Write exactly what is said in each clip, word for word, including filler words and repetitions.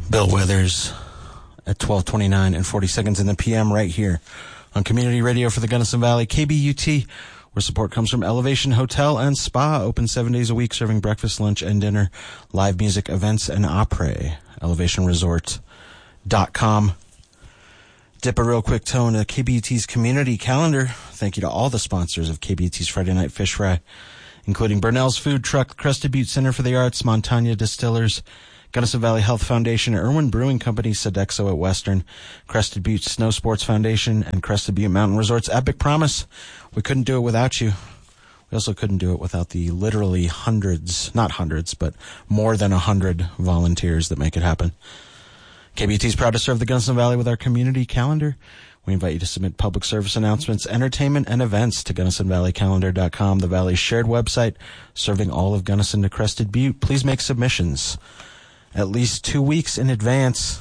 Bill Withers at twelve twenty-nine and forty seconds in the P M right here on Community Radio for the Gunnison Valley, K B U T, where support comes from Elevation Hotel and Spa, open seven days a week, serving breakfast, lunch, and dinner, live music, events, and opera. elevation resort dot com. Dip a real quick toe into K B U T's community calendar. Thank you to all the sponsors of K B U T's Friday Night Fish Fry, including Burnell's Food Truck, Crested Butte Center for the Arts, Montagna Distillers, Gunnison Valley Health Foundation, Irwin Brewing Company, Sodexo at Western, Crested Butte Snow Sports Foundation, and Crested Butte Mountain Resorts. Epic Promise. We couldn't do it without you. We also couldn't do it without the literally hundreds, not hundreds, but more than a hundred volunteers that make it happen. K B U T is proud to serve the Gunnison Valley with our community calendar. We invite you to submit public service announcements, entertainment, and events to Gunnison Valley Calendar dot com, the Valley's shared website serving all of Gunnison to Crested Butte. Please make submissions at least two weeks in advance.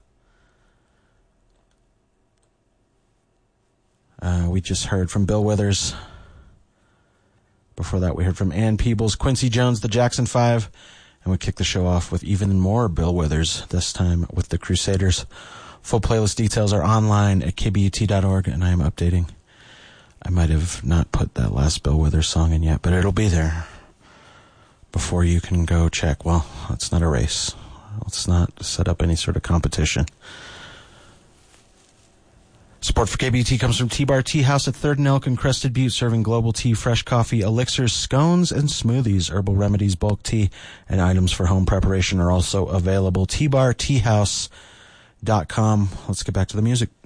Uh, we just heard from Bill Withers. Before that, we heard from Ann Peebles, Quincy Jones, the Jackson Five, and we kicked the show off with even more Bill Withers, this time with the Crusaders. Full playlist details are online at K B U T dot org, and I am updating. I might have not put that last Bill Withers song in yet, but it'll be there before you can go check. Well, it's not a race. Let's not set up any sort of competition. Support for K B U T comes from T-Bar Tea House at third and Elk in Crested Butte, serving global tea, fresh coffee, elixirs, scones, and smoothies. Herbal remedies, bulk tea, and items for home preparation are also available. T bar tea house dot com. Let's get back to the music.